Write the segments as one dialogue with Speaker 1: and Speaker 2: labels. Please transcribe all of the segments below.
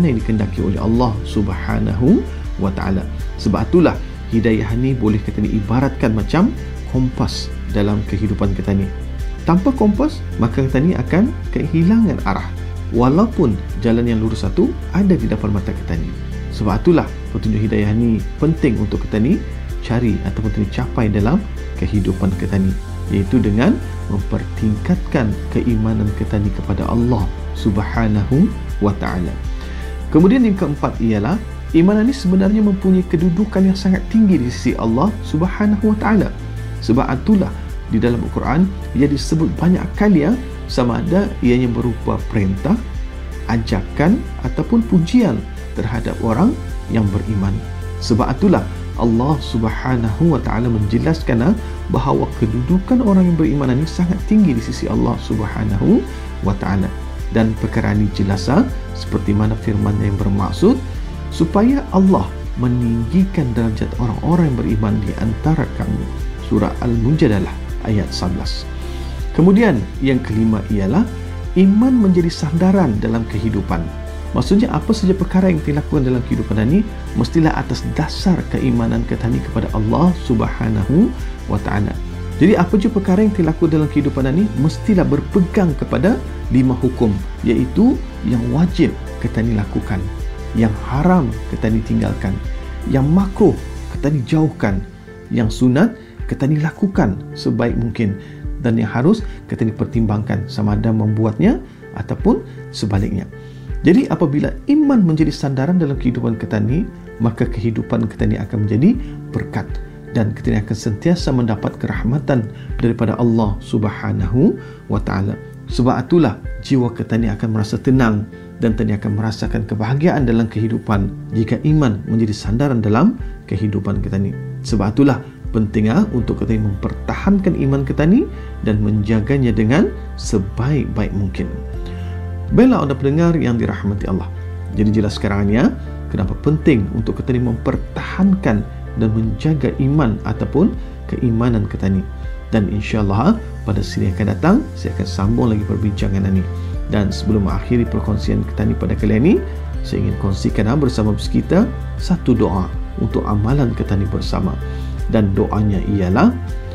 Speaker 1: mana yang dikehendaki oleh Allah Subhanahu wa ta'ala. Sebab itulah hidayah ni boleh kita ni ibaratkan macam kompas dalam kehidupan kita ni. Tanpa kompas, maka kita ni akan kehilangan arah, walaupun jalan yang lurus satu ada di depan mata kita ni. Sebab itulah petunjuk hidayah ni penting untuk kita ni cari ataupun kita ni capai dalam kehidupan kita ni, iaitu dengan mempertingkatkan keimanan kita ni kepada Allah Subhanahu wa ta'ala. Kemudian yang keempat ialah iman ini sebenarnya mempunyai kedudukan yang sangat tinggi di sisi Allah Subhanahu wa ta'ala. Sebab itulah di dalam Al-Quran ia disebut banyak kali sama ada ianya berupa perintah, ajakan ataupun pujian terhadap orang yang beriman. Sebab itulah Allah Subhanahu wa ta'ala menjelaskan bahawa kedudukan orang yang beriman ini sangat tinggi di sisi Allah Subhanahu wa ta'ala. Dan perkara ini jelas seperti mana firman yang bermaksud supaya Allah meninggikan derajat orang-orang yang beriman di antara kamu. Surah Al-Mujadalah ayat 11. Kemudian yang kelima ialah iman menjadi sandaran dalam kehidupan. Maksudnya apa saja perkara yang dilakukan dalam kehidupan ini mestilah atas dasar keimanan kita ni kepada Allah Subhanahu wa ta'ala. Jadi apa saja perkara yang dilakukan dalam kehidupan ini mestilah berpegang kepada 5 hukum, iaitu yang wajib kita ni lakukan, yang haram kita ni tinggalkan, yang makruh kita ni jauhkan, yang sunat kita ni lakukan sebaik mungkin, dan yang harus kita ni pertimbangkan sama ada membuatnya ataupun sebaliknya. Jadi apabila iman menjadi sandaran dalam kehidupan kita ni, maka kehidupan kita ni akan menjadi berkat dan kita ni akan sentiasa mendapat kerahmatan daripada Allah Subhanahu wa ta'ala. Sebab itulah jiwa kita ni akan merasa tenang dan kita ni akan merasakan kebahagiaan dalam kehidupan jika iman menjadi sandaran dalam kehidupan kita ni. Sebab itulah penting untuk kita mempertahankan iman kita ni dan menjaganya dengan sebaik-baik mungkin. Baiklah anda pendengar yang dirahmati Allah. Jadi jelas sekarang ni kenapa penting untuk kita ni mempertahankan dan menjaga iman ataupun keimanan kita ni. Dan insya-Allah pada siri yang akan datang saya akan sambung lagi perbincangan ini. Dan sebelum mengakhiri perkongsian kita ni pada kali ini, saya ingin kongsikan bersama kita satu doa untuk amalan kita ni bersama. Dan doanya ialah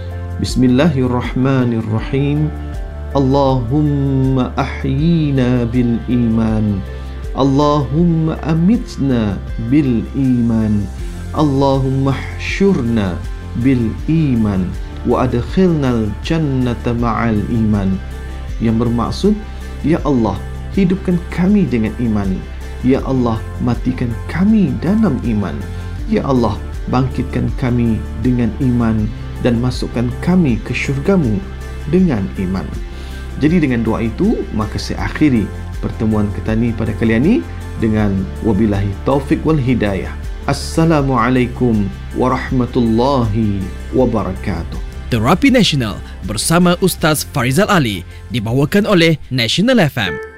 Speaker 1: Bismillahirrahmanirrahim. Allahumma ahyina bil iman, Allahumma amitna bil iman, Allahumma hsyurna bil iman wa adkhilnal jannata ma'al iman. Yang bermaksud, ya Allah, hidupkan kami dengan iman, ya Allah, matikan kami dalam iman, ya Allah, bangkitkan kami dengan iman dan masukkan kami ke syurgamu dengan iman. Jadi dengan doa itu maka saya akhiri pertemuan kita ni pada kali ini dengan wabillahi taufik wal hidayah. Assalamualaikum warahmatullahi wabarakatuh.
Speaker 2: Terapi Nasional bersama Ustaz Farizal Ali dibawakan oleh National FM.